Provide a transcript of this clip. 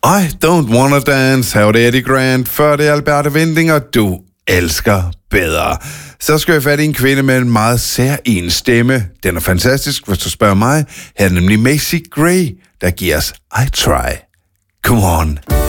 I don't wanna dance, her var det Eddie Grant, før det er Alberte Winding, og du elsker bedre. Så skal jeg fat i en kvinde med en meget særlig stemme. Den er fantastisk, hvis du spørger mig. Her er nemlig Macy Gray, der giver os I Try. Come on.